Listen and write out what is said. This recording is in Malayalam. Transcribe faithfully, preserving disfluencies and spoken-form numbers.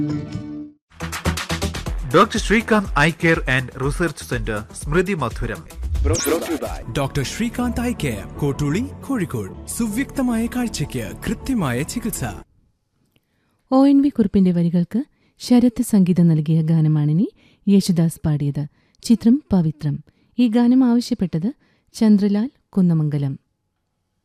Doctor Srikanth eye care and research centre സ്മൃതി മധുരം. Doctor Srikanth eye care, Kottooli, Kozhikode. സുവ്യക്തമായ കാഴ്ചയ്ക്ക് കൃത്യമായ ചികിത്സ. ഒ എൻ വി കുറിപ്പിന്റെ വരികൾക്ക് ശരത് സംഗീതം നൽകിയ ഗാനമാണിനി. യേശുദാസ് പാടിയത്. ചിത്രം പവിത്രം. ഈ ഗാനം ആവശ്യപ്പെട്ടത് ചന്ദ്രലാൽ കുന്നമംഗലം.